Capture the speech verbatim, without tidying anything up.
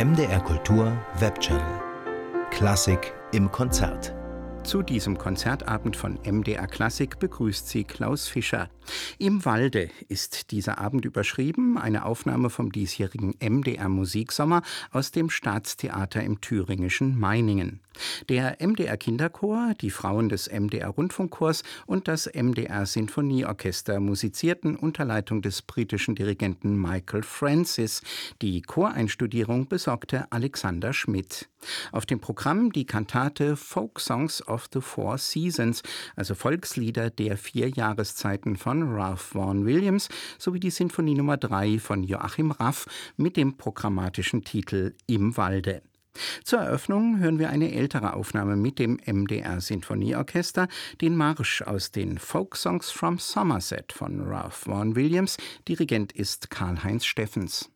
M D R Kultur Webchannel. Klassik im Konzert. Zu diesem Konzertabend von M D R Klassik begrüßt sie Klaus Fischer. Im Walde ist dieser Abend überschrieben, eine Aufnahme vom diesjährigen M D R Musiksommer aus dem Staatstheater im thüringischen Meiningen. Der M D R Kinderchor, die Frauen des M D R Rundfunkchors und das M D R Sinfonieorchester musizierten unter Leitung des britischen Dirigenten Michael Francis. Die Choreinstudierung besorgte Alexander Schmidt. Auf dem Programm die Kantate Folk Songs of the Four Seasons, also Volkslieder der vier Jahreszeiten von Ralph Vaughan Williams, sowie die Sinfonie Nummer drei von Joachim Raff mit dem programmatischen Titel Im Walde. Zur Eröffnung hören wir eine ältere Aufnahme mit dem M D R Sinfonieorchester, den Marsch aus den Folk Songs from Somerset von Ralph Vaughan Williams. Dirigent ist Karl-Heinz Steffens.